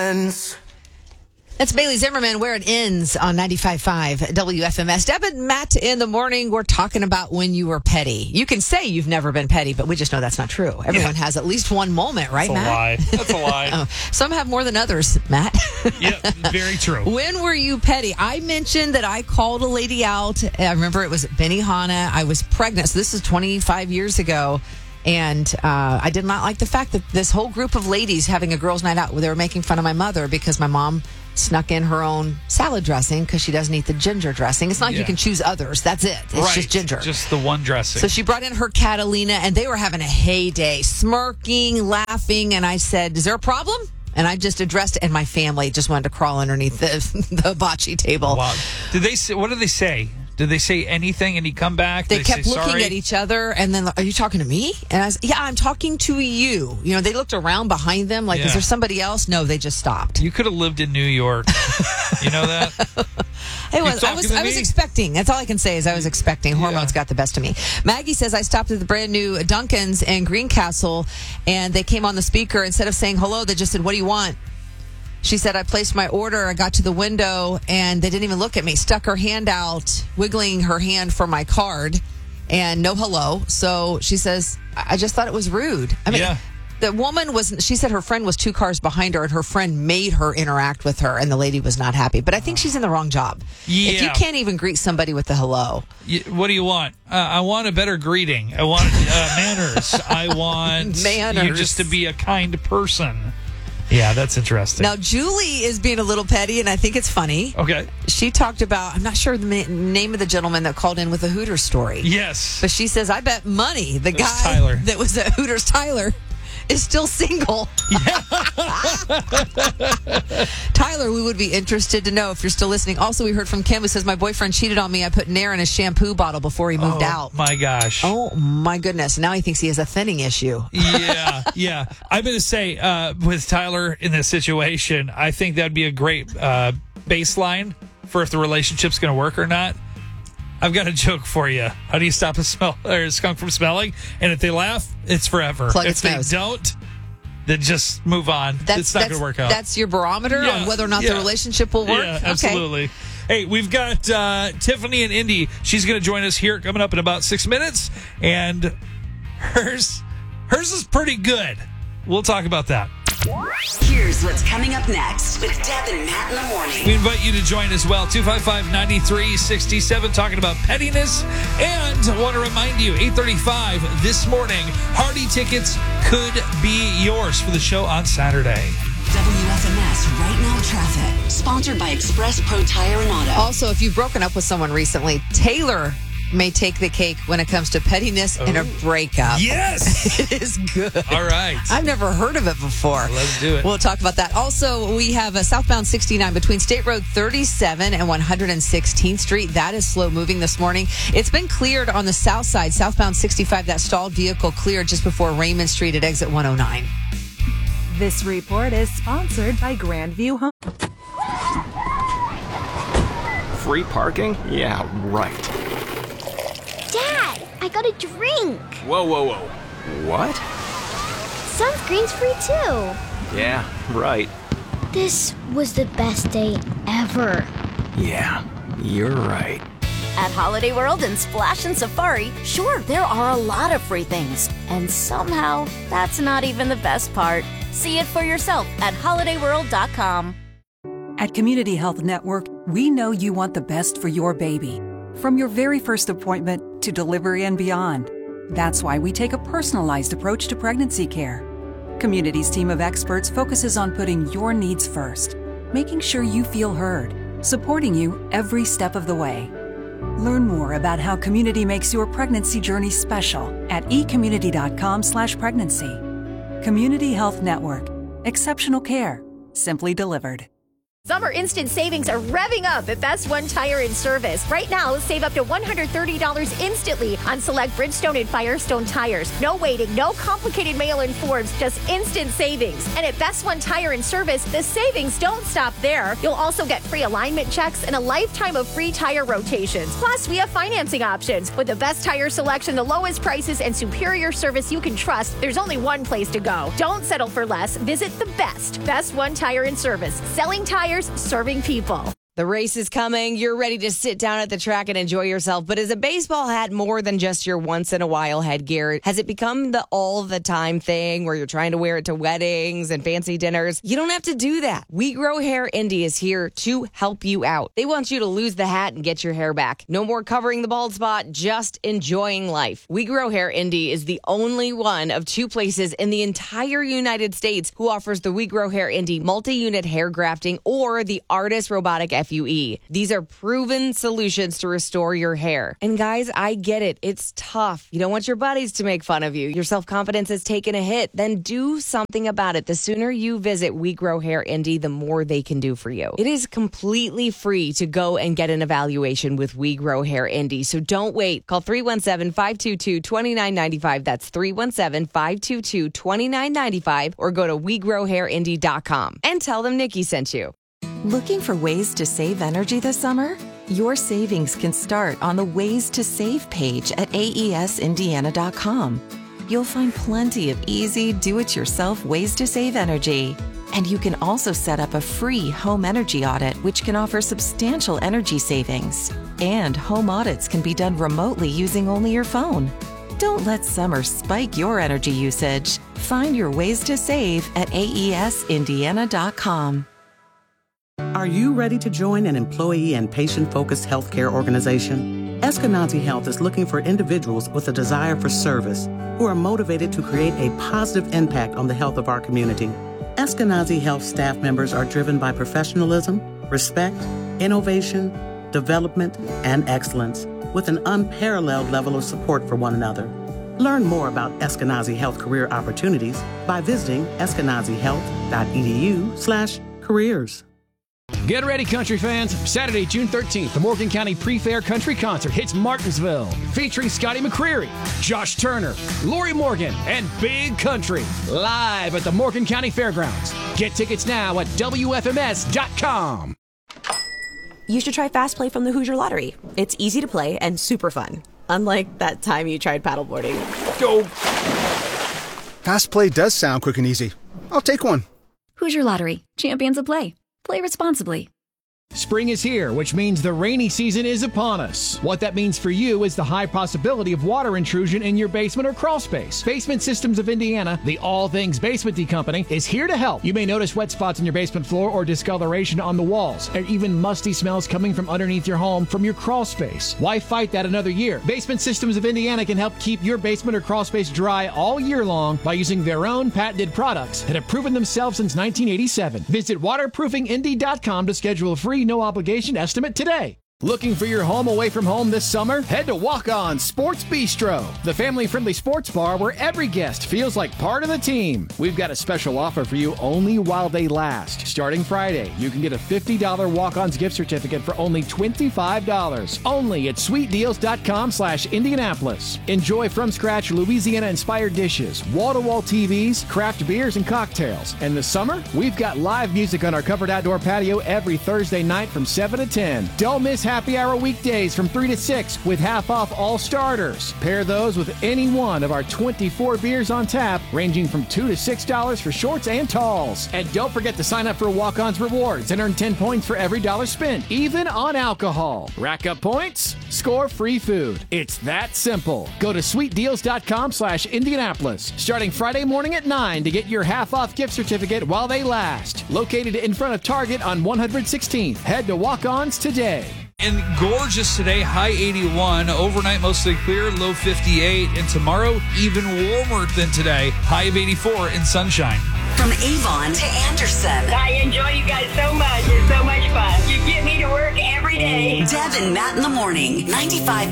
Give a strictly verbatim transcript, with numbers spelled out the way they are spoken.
ends. That's Bailey Zimmerman, Where It Ends on ninety-five point five W F M S. Deb and Matt in the morning, we're talking about when you were petty. You can say you've never been petty, but we just know that's not true. Everyone yeah. has at least one moment, right, that's Matt? A lie. That's a lie. oh, some have more than others, Matt. Yeah, very true. When were you petty? I mentioned that I called a lady out. I remember it was Benihana. I was pregnant. So this is twenty-five years ago. And uh, I did not like the fact that this whole group of ladies having a girls' night out, they were making fun of my mother because my mom snuck in her own salad dressing because she doesn't eat the ginger dressing. It's not like yeah. you can choose others. That's it. It's right. just ginger. Just the one dressing. So she brought in her Catalina, and they were having a heyday, smirking, laughing. And I said, is there a problem? And I just addressed it, and my family just wanted to crawl underneath the, the bocce table. Wow. Did they say, what did they say? Did they say anything? Any comeback? They, they kept say, looking sorry? at each other, and then, are you talking to me? And I was, yeah, I'm talking to you. You know, they looked around behind them, like, yeah. is there somebody else? No, they just stopped. You could have lived in New York. You know that? It was, I was, I was expecting. That's all I can say is I was expecting. Hormones yeah. got the best of me. Maggie says, I stopped at the brand new Dunkin's in Greencastle, and they came on the speaker. Instead of saying hello, they just said, what do you want? She said, I placed my order. I got to the window, and they didn't even look at me. Stuck her hand out, wiggling her hand for my card, and no hello. So she says, I just thought it was rude. I mean, yeah. the woman was, she said her friend was two cars behind her, and her friend made her interact with her, and the lady was not happy. But I think she's in the wrong job. Yeah. If you can't even greet somebody with a hello. You, what do you want? Uh, I want a better greeting. I want uh, manners. I want manners. you just to be a kind person. Yeah, that's interesting. Now, Julie is being a little petty, and I think it's funny. Okay. She talked about, I'm not sure the ma- name of the gentleman that called in with a Hooters story. Yes. But she says, I bet money the It guy was Tyler. that was at Hooters, Tyler, is still single. Yeah. Tyler, we would be interested to know if you're still listening. Also, we heard from Kim who says, my boyfriend cheated on me. I put Nair in a shampoo bottle before he moved oh, out. My gosh. Oh, my goodness. Now he thinks he has a thinning issue. yeah, yeah. I'm going to say uh, with Tyler in this situation, I think that'd be a great uh, baseline for if the relationship's going to work or not. I've got a joke for you. How do you stop a smell or a skunk from smelling? And if they laugh, it's forever. Plug if its they nose. don't, then just move on. That's, it's not going to work out. That's your barometer yeah, on whether or not yeah. the relationship will work? Yeah, Okay. absolutely. Hey, we've got uh, Tiffany and Indy. She's going to join us here coming up in about six minutes. And hers, hers is pretty good. We'll talk about that. Here's what's coming up next with Deb and Matt in the morning. We invite you to join as well. two five five, nine three six seven, talking about pettiness. And I want to remind you, eight thirty-five this morning, Hardy tickets could be yours for the show on Saturday. W F M S Right Now Traffic, sponsored by Express Pro Tire and Auto. Also, if you've broken up with someone recently, Taylor may take the cake when it comes to pettiness oh. in a breakup. Yes! It is good. All right. I've never heard of it before. Let's do it. We'll talk about that. Also, we have a southbound sixty-nine between State Road thirty-seven and one hundred sixteenth Street. That is slow moving this morning. It's been cleared on the south side. Southbound sixty-five, that stalled vehicle cleared just before Raymond Street at exit one oh nine. This report is sponsored by Grandview Home. Free parking? Yeah, right. Dad, I got a drink. Whoa, whoa, whoa. What? Sunscreen's free too. Yeah, right. This was the best day ever. Yeah, you're right. At Holiday World and Splash and Safari, sure, there are a lot of free things. And somehow, that's not even the best part. See it for yourself at holiday world dot com. At Community Health Network, we know you want the best for your baby. From your very first appointment to delivery and beyond. That's why we take a personalized approach to pregnancy care. Community's team of experts focuses on putting your needs first, making sure you feel heard, supporting you every step of the way. Learn more about how Community makes your pregnancy journey special at ecommunity.com slash pregnancy. Community Health Network. Exceptional care. Simply delivered. Summer instant savings are revving up at Best One Tire and Service. Right now, save up to one hundred thirty dollars instantly on select Bridgestone and Firestone tires. No waiting, no complicated mail-in forms, just instant savings. And at Best One Tire and Service, the savings don't stop there. You'll also get free alignment checks and a lifetime of free tire rotations. Plus, we have financing options. With the best tire selection, the lowest prices, and superior service you can trust, there's only one place to go. Don't settle for less. Visit the best. Best One Tire and Service. Selling tires, serving people. The race is coming. You're ready to sit down at the track and enjoy yourself. But is a baseball hat more than just your once-in-a-while headgear? Has it become the all-the-time thing where you're trying to wear it to weddings and fancy dinners? You don't have to do that. We Grow Hair Indy is here to help you out. They want you to lose the hat and get your hair back. No more covering the bald spot, just enjoying life. We Grow Hair Indy is the only one of two places in the entire United States who offers the We Grow Hair Indy multi-unit hair grafting or the Artist Robotic F U E. These are proven solutions to restore your hair. And guys, I get it. It's tough. You don't want your buddies to make fun of you. Your self-confidence has taken a hit. Then do something about it. The sooner you visit We Grow Hair Indy, the more they can do for you. It is completely free to go and get an evaluation with We Grow Hair Indy. So don't wait. Call three one seven, five two two, two nine nine five. That's three one seven, five two two, two nine nine five or go to we grow hair indy dot com and tell them Nikki sent you. Looking for ways to save energy this summer? Your savings can start on the Ways to Save page at A E S Indiana dot com. You'll find plenty of easy, do-it-yourself ways to save energy. And you can also set up a free home energy audit, which can offer substantial energy savings. And home audits can be done remotely using only your phone. Don't let summer spike your energy usage. Find your ways to save at A E S Indiana dot com. Are you ready to join an employee and patient-focused healthcare organization? Eskenazi Health is looking for individuals with a desire for service who are motivated to create a positive impact on the health of our community. Eskenazi Health staff members are driven by professionalism, respect, innovation, development, and excellence, with an unparalleled level of support for one another. Learn more about Eskenazi Health career opportunities by visiting eskenazi health dot e d u slash careers. Get ready, country fans. Saturday, June thirteenth, the Morgan County Pre-Fair Country Concert hits Martinsville, featuring Scotty McCreery, Josh Turner, Lori Morgan, and Big Country, live at the Morgan County Fairgrounds. Get tickets now at W F M S dot com. You should try Fast Play from the Hoosier Lottery. It's easy to play and super fun. Unlike that time you tried paddleboarding. Go! Fast Play does sound quick and easy. I'll take one. Hoosier Lottery. Champions of play. Play responsibly. Spring is here, which means the rainy season is upon us. What that means for you is the high possibility of water intrusion in your basement or crawl space. Basement Systems of Indiana, the all things basement-y company, is here to help. You may notice wet spots in your basement floor or discoloration on the walls, and even musty smells coming from underneath your home from your crawl space. Why fight that another year? Basement Systems of Indiana can help keep your basement or crawl space dry all year long by using their own patented products that have proven themselves since nineteen eighty-seven. Visit waterproofing indy dot com to schedule a free no-obligation estimate today. Looking for your home away from home this summer? Head to Walk On Sports Bistro, the family-friendly sports bar where every guest feels like part of the team. We've got a special offer for you only while they last. Starting Friday, you can get a fifty dollars Walk-On's gift certificate for only twenty-five dollars. Only at sweet deals dot com slash Indianapolis. Enjoy from-scratch Louisiana-inspired dishes, wall-to-wall T Vs, craft beers, and cocktails. And this summer, we've got live music on our covered outdoor patio every Thursday night from seven to ten. Don't miss happy hour weekdays from three to six with half off all starters. Pair those with any one of our twenty-four beers on tap, ranging from two to six dollars for shorts and talls. And don't forget to sign up for Walk-On's Rewards and earn ten points for every dollar spent, even on alcohol. Rack up points, score free food. It's that simple. Go to sweet deals dot com slash Indianapolis, starting Friday morning at nine to get your half off gift certificate while they last. Located in front of Target on one hundred sixteenth. Head to Walk-On's today. And gorgeous today, high eighty-one. Overnight, mostly clear, low fifty-eight. And tomorrow, even warmer than today, high of eighty-four and sunshine. From Avon to Anderson. I enjoy you guys so much. It's so much fun. You get me to work every day. Deb and Matt in the morning, ninety-five